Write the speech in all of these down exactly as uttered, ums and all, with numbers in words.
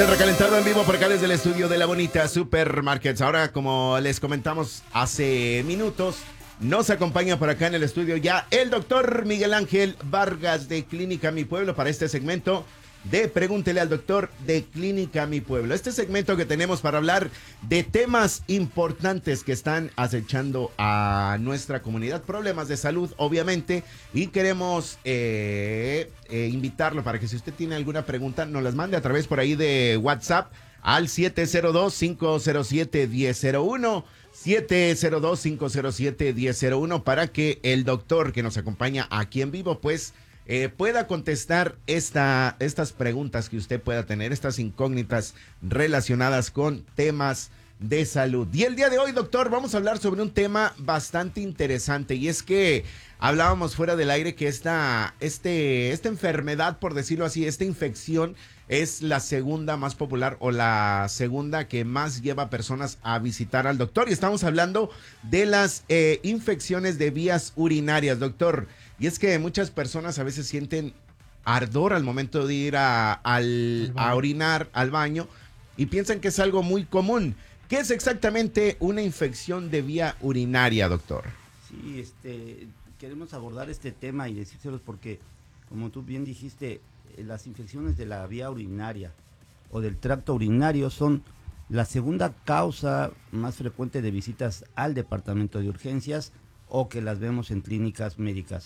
Recalentado en vivo por acá desde el estudio de La Bonita Supermarkets. Ahora, como les comentamos hace minutos, nos acompaña por acá en el estudio ya el doctor Miguel Ángel Vargas de Clínica Mi Pueblo para este segmento de Pregúntele al Doctor de Clínica Mi Pueblo. Este segmento que tenemos para hablar de temas importantes que están acechando a nuestra comunidad, problemas de salud, obviamente, y queremos eh, eh, invitarlo para que si usted tiene alguna pregunta, nos las mande a través por ahí de WhatsApp al siete cero dos, cinco cero siete, uno cero cero uno, siete cero dos, cinco cero siete, uno cero cero uno, para que el doctor que nos acompaña aquí en vivo, pues, Eh, pueda contestar esta, estas preguntas que usted pueda tener, estas incógnitas relacionadas con temas de salud. Y el día de hoy, doctor, vamos a hablar sobre un tema bastante interesante, y es que hablábamos fuera del aire que esta, este, esta enfermedad, por decirlo así, esta infección es la segunda más popular o la segunda que más lleva a personas a visitar al doctor, y estamos hablando de las eh, infecciones de vías urinarias, doctor. Y es que muchas personas a veces sienten ardor al momento de ir a, al, a orinar al baño y piensan que es algo muy común. ¿Qué es exactamente una infección de vía urinaria, doctor? Sí, este, queremos abordar este tema y decírselos porque, como tú bien dijiste, las infecciones de la vía urinaria o del tracto urinario son la segunda causa más frecuente de visitas al departamento de urgencias o que las vemos en clínicas médicas.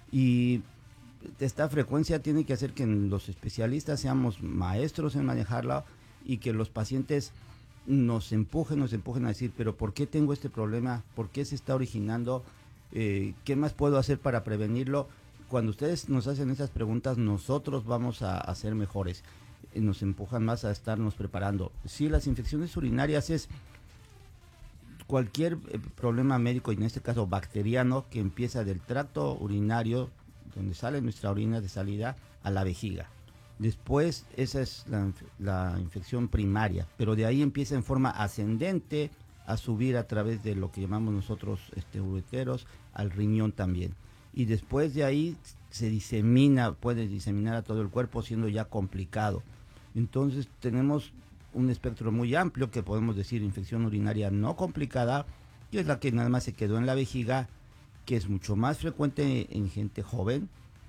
Y esta frecuencia tiene que hacer que los especialistas seamos maestros en manejarla y que los pacientes nos empujen, nos empujen a decir, pero ¿por qué tengo este problema? ¿Por qué se está originando? Eh, ¿Qué más puedo hacer para prevenirlo? Cuando ustedes nos hacen esas preguntas, nosotros vamos a, a ser mejores. Eh, nos empujan más a estarnos preparando. Sí, las infecciones urinarias es cualquier eh, problema médico, y en este caso bacteriano, que empieza del tracto urinario, donde sale nuestra orina de salida, a la vejiga. Después, esa es la, la infección primaria, pero de ahí empieza en forma ascendente a subir a través de lo que llamamos nosotros este, ureteros, al riñón también. Y después de ahí se disemina, puede diseminar a todo el cuerpo, siendo ya complicado. Entonces tenemos un espectro muy amplio que podemos decir infección urinaria no complicada, que es la que nada más se quedó en la vejiga, que es mucho más frecuente en gente joven,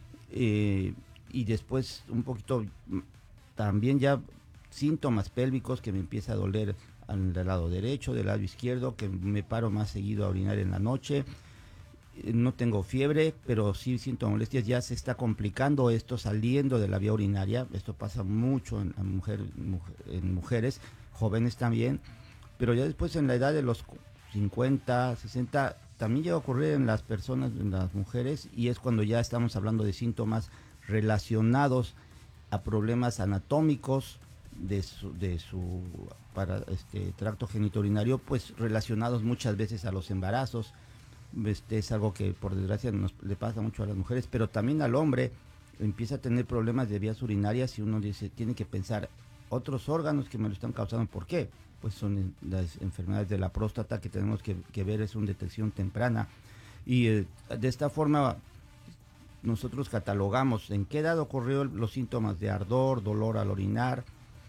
eh, y después un poquito también ya síntomas pélvicos, que me empieza a doler al lado derecho, del lado izquierdo, que me paro más seguido a orinar en la noche. No tengo fiebre, pero sí siento molestias, ya se está complicando esto saliendo de la vía urinaria. Esto pasa mucho en, en, mujer, en mujeres, jóvenes también, pero ya después en la edad de los cincuenta, sesenta, también llega a ocurrir en las personas, en las mujeres, y es cuando ya estamos hablando de síntomas relacionados a problemas anatómicos de su, de su para, este, tracto genitourinario, pues relacionados muchas veces a los embarazos. Este es algo que por desgracia nos le pasa mucho a las mujeres, pero también al hombre empieza a tener problemas de vías urinarias y uno dice, tiene que pensar otros órganos que me lo están causando. ¿Por qué? Pues son las enfermedades de la próstata que tenemos que, que ver, es una detección temprana. Y eh, de esta forma nosotros catalogamos en qué edad ocurrió los síntomas de ardor, dolor al orinar,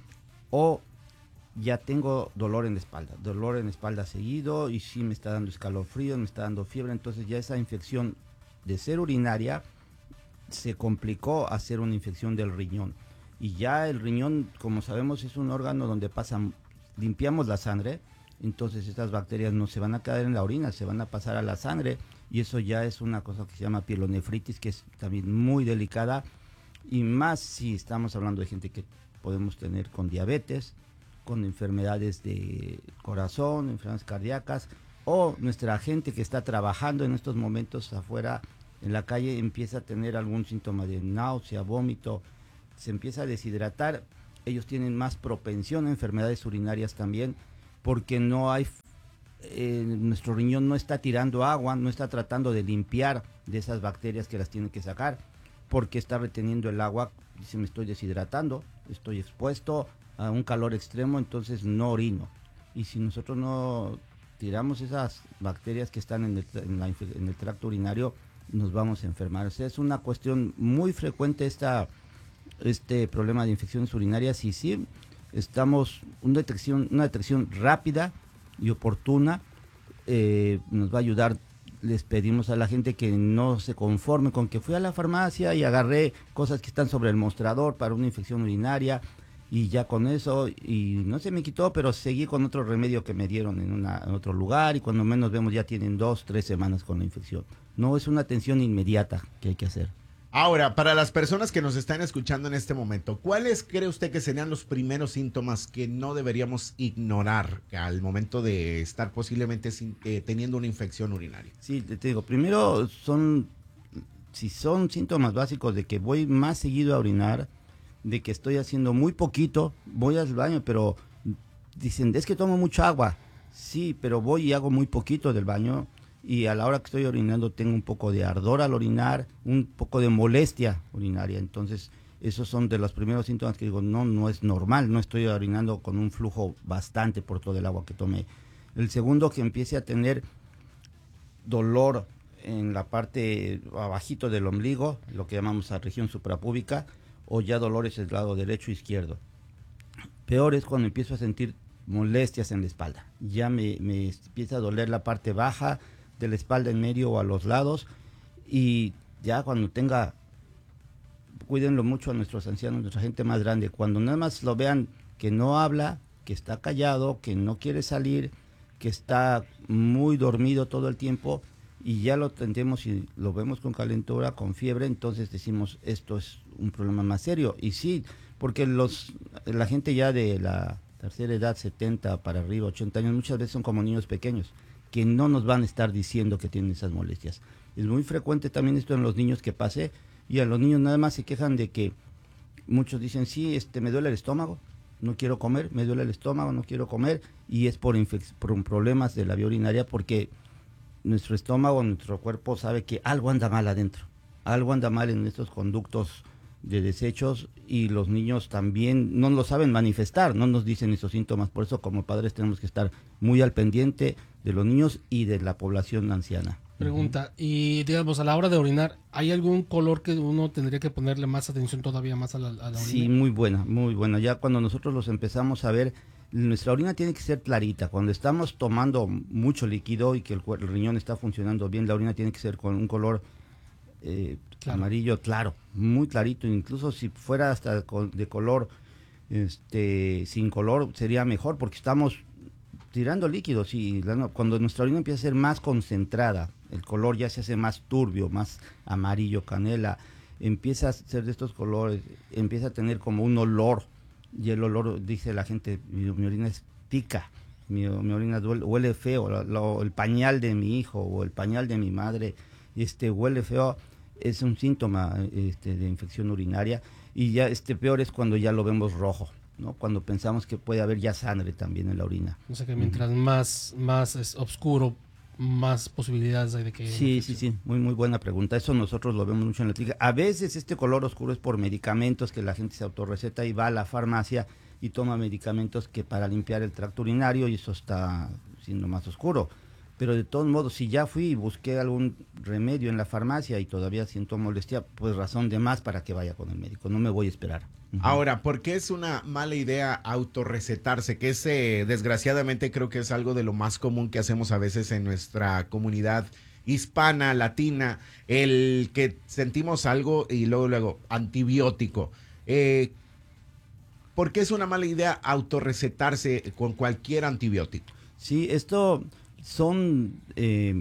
o ya tengo dolor en la espalda, dolor en la espalda seguido, y sí me está dando escalofríos, me está dando fiebre. Entonces ya esa infección de ser urinaria se complicó a ser una infección del riñón. Y ya el riñón, como sabemos, es un órgano donde pasan, limpiamos la sangre, entonces estas bacterias no se van a quedar en la orina, se van a pasar a la sangre, y eso ya es una cosa que se llama pielonefritis, que es también muy delicada, y más si estamos hablando de gente que podemos tener con diabetes, con enfermedades de corazón, enfermedades cardíacas, o nuestra gente que está trabajando en estos momentos afuera en la calle empieza a tener algún síntoma de náusea, vómito, se empieza a deshidratar. Ellos tienen más propensión a enfermedades urinarias también, porque no hay, eh, nuestro riñón no está tirando agua, no está tratando de limpiar de esas bacterias que las tiene que sacar, porque está reteniendo el agua. Dice, me estoy deshidratando, estoy expuesto a un calor extremo, entonces no orino. Y si nosotros no tiramos esas bacterias que están en el, en la, en el tracto urinario, nos vamos a enfermar. O sea, es una cuestión muy frecuente esta, este problema de infecciones urinarias, y sí, Estamos, una detección, una detección rápida y oportuna eh, nos va a ayudar. Les pedimos a la gente que no se conforme con que fui a la farmacia y agarré cosas que están sobre el mostrador para una infección urinaria y ya con eso, y no se me quitó, pero seguí con otro remedio que me dieron en, una, en otro lugar, y cuando menos vemos ya tienen dos, tres semanas con la infección. No es una atención inmediata que hay que hacer. Ahora, para las personas que nos están escuchando en este momento, ¿cuáles cree usted que serían los primeros síntomas que no deberíamos ignorar al momento de estar posiblemente sin, eh, teniendo una infección urinaria? Sí, te digo, primero son, si son síntomas básicos de que voy más seguido a orinar, de que estoy haciendo muy poquito, voy al baño, pero dicen, es que tomo mucha agua. Sí, pero voy y hago muy poquito del baño, y a la hora que estoy orinando tengo un poco de ardor al orinar, un poco de molestia urinaria. Entonces, esos son de los primeros síntomas que digo, no, no es normal, no estoy orinando con un flujo bastante por todo el agua que tomé. El segundo, que empiece a tener dolor en la parte abajito del ombligo, lo que llamamos la región suprapúbica, o ya dolores del lado derecho e izquierdo. Peor es cuando empiezo a sentir molestias en la espalda. Ya me, me empieza a doler la parte baja de la espalda en medio o a los lados, y ya cuando tenga, cuídenlo mucho a nuestros ancianos, nuestra gente más grande, cuando nada más lo vean que no habla, que está callado, que no quiere salir, que está muy dormido todo el tiempo, y ya lo tendemos y lo vemos con calentura, con fiebre, entonces decimos, esto es un problema más serio. Y sí, porque los la gente ya de la tercera edad, setenta para arriba, ochenta años, muchas veces son como niños pequeños, que no nos van a estar diciendo que tienen esas molestias. Es muy frecuente también esto en los niños que pase, y a los niños nada más se quejan de que muchos dicen, sí, este, me duele el estómago, no quiero comer, me duele el estómago, no quiero comer, y es por, infec- por problemas de la vía urinaria, porque nuestro estómago, nuestro cuerpo sabe que algo anda mal adentro, algo anda mal en estos conductos de desechos, y los niños también no lo saben manifestar, no nos dicen esos síntomas. Por eso como padres tenemos que estar muy al pendiente de los niños y de la población anciana. Pregunta, y digamos, a la hora de orinar, ¿hay algún color que uno tendría que ponerle más atención todavía más a la, a la orina? Sí, muy buena, muy buena. Ya cuando nosotros los empezamos a ver, nuestra orina tiene que ser clarita. Cuando estamos tomando mucho líquido y que el, el riñón está funcionando bien, la orina tiene que ser con un color eh, claro. amarillo claro, muy clarito. Incluso si fuera hasta de color este sin color sería mejor, porque estamos tirando líquidos, y cuando nuestra orina empieza a ser más concentrada, el color ya se hace más turbio, más amarillo, canela, empieza a ser de estos colores, empieza a tener como un olor, y el olor, dice la gente, mi, mi orina es pica, mi, mi orina duele, huele feo, lo, lo, el pañal de mi hijo o el pañal de mi madre este huele feo, es un síntoma este, de infección urinaria. Y ya este peor es cuando ya lo vemos rojo, ¿no? Cuando pensamos que puede haber ya sangre también en la orina. O sea que mientras uh-huh. más, más es oscuro, más posibilidades hay de que... Sí, sí, sí, muy muy buena pregunta. Eso nosotros lo vemos mucho en la clínica. A veces este color oscuro es por medicamentos que la gente se autorreceta y va a la farmacia y toma medicamentos que para limpiar el tracto urinario, y eso está siendo más oscuro. Pero de todos modos, si ya fui y busqué algún remedio en la farmacia y todavía siento molestia, pues razón de más para que vaya con el médico. No me voy a esperar. Uh-huh. Ahora, ¿por qué es una mala idea autorrecetarse? Que es, eh, desgraciadamente, creo que es algo de lo más común que hacemos a veces en nuestra comunidad hispana, latina, el que sentimos algo y luego, luego, antibiótico. Eh, ¿Por qué es una mala idea autorrecetarse con cualquier antibiótico? Sí, esto son... Eh,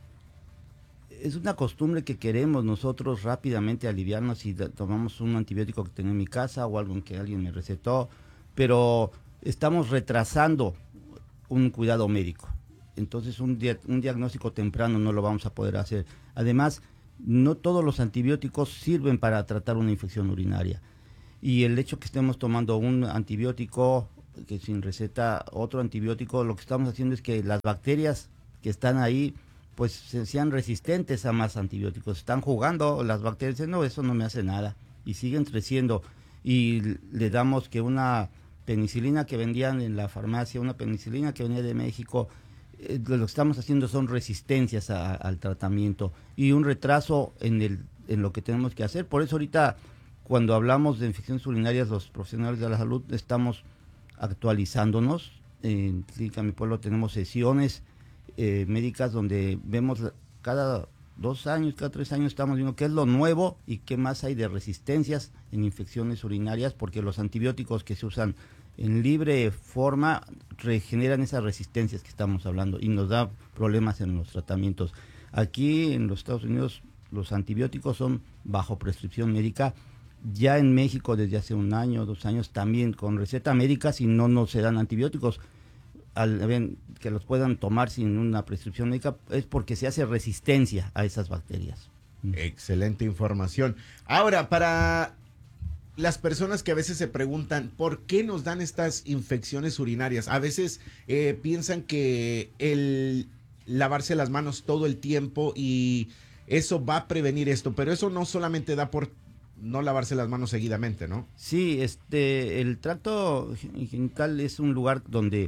es una costumbre que queremos nosotros rápidamente aliviarnos si tomamos un antibiótico que tengo en mi casa o algo que alguien me recetó, pero estamos retrasando un cuidado médico. Entonces un, dia- un diagnóstico temprano no lo vamos a poder hacer. Además, no todos los antibióticos sirven para tratar una infección urinaria. Y el hecho que estemos tomando un antibiótico que sin receta, otro antibiótico, lo que estamos haciendo es que las bacterias que están ahí pues se, sean resistentes a más antibióticos. Están jugando las bacterias, dicen, no, eso no me hace nada, y siguen creciendo, y le damos que una penicilina que vendían en la farmacia, una penicilina que venía de México, eh, lo que estamos haciendo son resistencias a, al tratamiento y un retraso en, el, en lo que tenemos que hacer. Por eso ahorita cuando hablamos de infecciones urinarias, los profesionales de la salud estamos actualizándonos. En Clínica Mi Pueblo tenemos sesiones eh, médicas donde vemos la, cada dos años, cada tres años estamos viendo qué es lo nuevo y qué más hay de resistencias en infecciones urinarias, porque los antibióticos que se usan en libre forma regeneran esas resistencias que estamos hablando y nos da problemas en los tratamientos. Aquí en los Estados Unidos los antibióticos son bajo prescripción médica. Ya en México desde hace un año, dos años también con receta médica, si no, no se dan antibióticos. Al ven, que los puedan tomar sin una prescripción médica es porque se hace resistencia a esas bacterias. Excelente información. Ahora, para las personas que a veces se preguntan por qué nos dan estas infecciones urinarias, a veces eh, piensan que el lavarse las manos todo el tiempo y eso va a prevenir esto, pero eso no solamente da por no lavarse las manos seguidamente, ¿no? Sí, este, el tracto genital es un lugar donde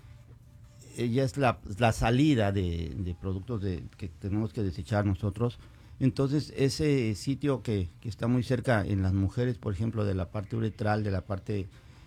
ya es la, la salida de, de productos de, que tenemos que desechar nosotros. Entonces, ese sitio que, que está muy cerca en las mujeres, por ejemplo, de la parte uretral, de la parte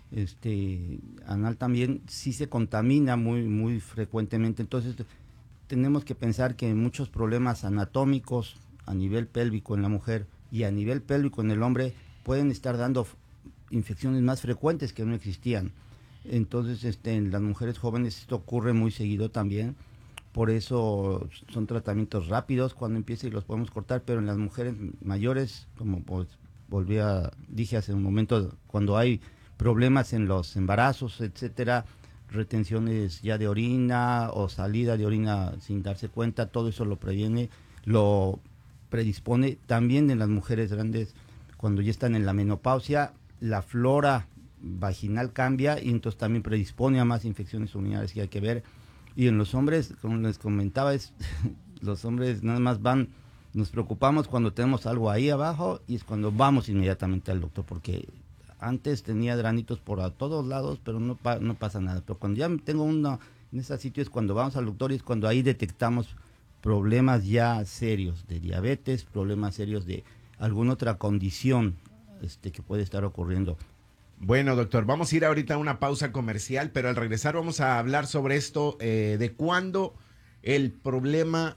este, anal también, sí se contamina muy, muy frecuentemente. Entonces, tenemos que pensar que muchos problemas anatómicos a nivel pélvico en la mujer y a nivel pélvico en el hombre pueden estar dando infecciones más frecuentes que no existían. Entonces, este, en las mujeres jóvenes esto ocurre muy seguido también. Por eso son tratamientos rápidos cuando empieza y los podemos cortar, pero en las mujeres mayores, como pues, volví a, dije hace un momento, cuando hay problemas en los embarazos, etcétera, retenciones ya de orina o salida de orina sin darse cuenta, todo eso lo previene, lo predispone. También en las mujeres grandes, cuando ya están en la menopausia, la flora vaginal cambia y entonces también predispone a más infecciones urinarias que hay que ver. Y en los hombres, como les comentaba, es, los hombres nada más van, nos preocupamos cuando tenemos algo ahí abajo y es cuando vamos inmediatamente al doctor, porque antes tenía granitos por a todos lados, pero no, pa, no pasa nada. Pero cuando ya tengo uno en ese sitio es cuando vamos al doctor y es cuando ahí detectamos problemas ya serios de diabetes, problemas serios de alguna otra condición este, que puede estar ocurriendo. Bueno, doctor, vamos a ir ahorita a una pausa comercial, pero al regresar vamos a hablar sobre esto, eh, de cuándo el problema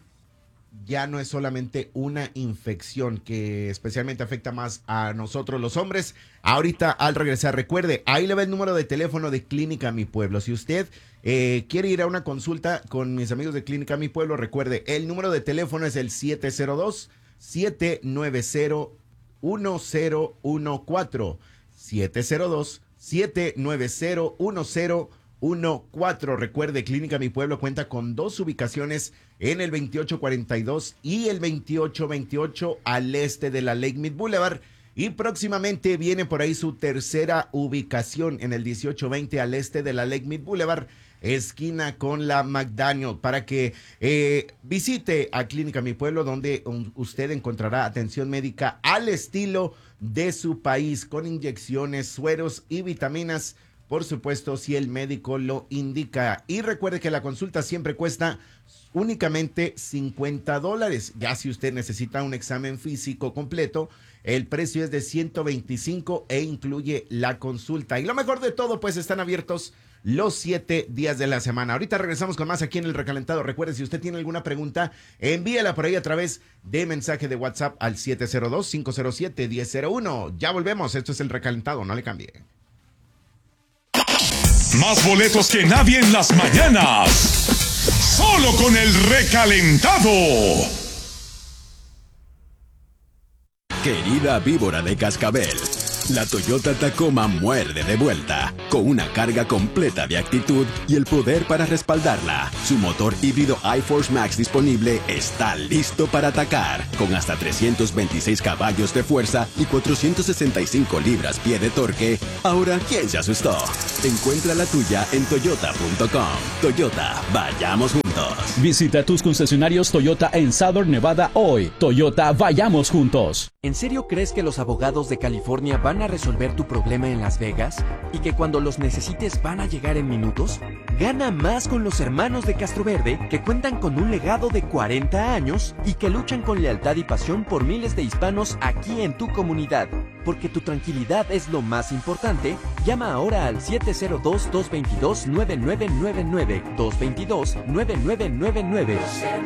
ya no es solamente una infección que especialmente afecta más a nosotros los hombres. Ahorita al regresar, recuerde, ahí le va el número de teléfono de Clínica Mi Pueblo. Si usted eh, quiere ir a una consulta con mis amigos de Clínica Mi Pueblo, recuerde, el número de teléfono es el siete cero dos, siete nueve cero, uno cero uno cuatro. siete cero dos, siete nueve cero, uno cero uno cuatro. Recuerde, Clínica Mi Pueblo cuenta con dos ubicaciones en el veintiocho cuarenta y dos y el veintiocho veintiocho al este de la Lake Mead Boulevard. Y próximamente viene por ahí su tercera ubicación en el dieciocho veinte al este de la Lake Mead Boulevard, esquina con la McDaniel, para que eh, visite a Clínica Mi Pueblo, donde um, usted encontrará atención médica al estilo de su país, con inyecciones, sueros y vitaminas, por supuesto, si el médico lo indica. Y recuerde que la consulta siempre cuesta únicamente cincuenta dólares. Ya si usted necesita un examen físico completo, el precio es de ciento veinticinco e incluye la consulta. Y lo mejor de todo, pues están abiertos los siete días de la semana. Ahorita regresamos con más aquí en El Recalentado. Recuerde, si usted tiene alguna pregunta, envíela por ahí a través de mensaje de WhatsApp al siete cero dos, cinco cero siete, uno cero cero uno. Ya volvemos. Esto es El Recalentado. No le cambie. Más boletos que nadie en las mañanas. Solo con El Recalentado. Querida víbora de cascabel, la Toyota Tacoma muerde de vuelta, con una carga completa de actitud y el poder para respaldarla. Su motor híbrido iForce Max disponible está listo para atacar, con hasta trescientos veintiséis caballos de fuerza y cuatrocientos sesenta y cinco libras-pie de torque. Ahora, ¿quién se asustó? Encuentra la tuya en toyota punto com. Toyota, vayamos juntos. Visita tus concesionarios Toyota en Southern Nevada hoy. Toyota, vayamos juntos. ¿En serio crees que los abogados de California van a resolver tu problema en Las Vegas? ¿Y que cuando los necesites van a llegar en minutos? Gana más con los hermanos de Castroverde, que cuentan con un legado de cuarenta años y que luchan con lealtad y pasión por miles de hispanos aquí en tu comunidad. porque tu tranquilidad es lo más importante, llama ahora al siete cero dos, dos dos dos, nueve nueve nueve nueve, dos dos dos, nueve nueve nueve nueve.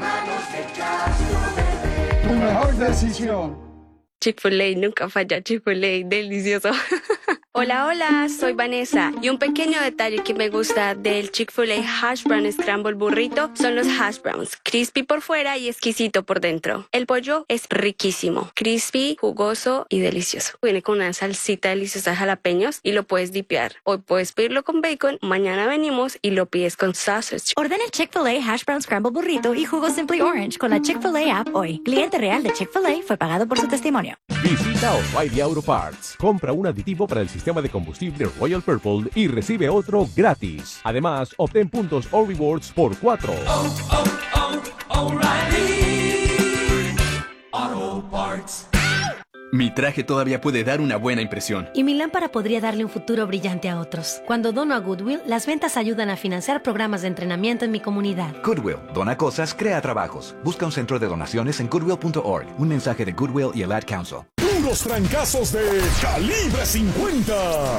Tu mejor decisión. Chick-fil-A, nunca falla. Chick-fil-A, delicioso. Hola, hola, soy Vanessa y un pequeño detalle que me gusta del Chick-fil-A Hash Brown Scramble Burrito son los hash browns, crispy por fuera y exquisito por dentro. El pollo es riquísimo, crispy, jugoso y delicioso. Viene con una salsita deliciosa de jalapeños y lo puedes dipear. Hoy puedes pedirlo con bacon, mañana venimos y lo pides con sausage. Ordena el Chick-fil-A Hash Brown Scramble Burrito y jugo Simply Orange con la Chick-fil-A app hoy. Cliente real de Chick-fil-A fue pagado por su testimonio. Visita O'Reilly Auto Parts. Compra un aditivo para el sistema de combustible Royal Purple y recibe otro gratis. Además, obtén puntos o rewards por cuatro. Oh, oh, oh, O'Reilly Auto Parts. Mi traje todavía puede dar una buena impresión. Y mi lámpara podría darle un futuro brillante a otros. Cuando dono a Goodwill, las ventas ayudan a financiar programas de entrenamiento en mi comunidad. Goodwill, dona cosas, crea trabajos. Busca un centro de donaciones en goodwill punto org. Un mensaje de Goodwill y el Ad Council. Puros trancazos de calibre cincuenta.